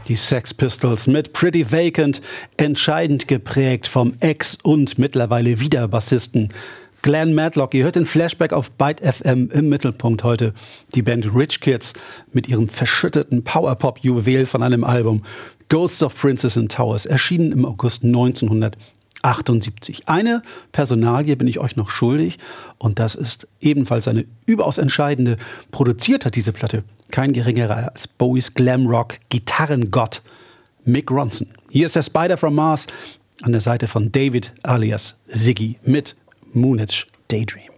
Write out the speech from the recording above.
Die Sex Pistols mit Pretty Vacant, entscheidend geprägt vom Ex- und mittlerweile wieder Bassisten Glenn Matlock. Ihr hört den Flashback auf Byte FM. Im Mittelpunkt heute die Band Rich Kids mit ihrem verschütteten Powerpop-Juwel von einem Album Ghosts of Princes and Towers, erschienen im August 1978. Eine Personalie bin ich euch noch schuldig und das ist ebenfalls eine überaus entscheidende. Produziert hat diese Platte kein geringerer als Bowies Glamrock-Gitarrengott Mick Ronson. Hier ist der Spider from Mars an der Seite von David alias Ziggy mit Moonage Daydream.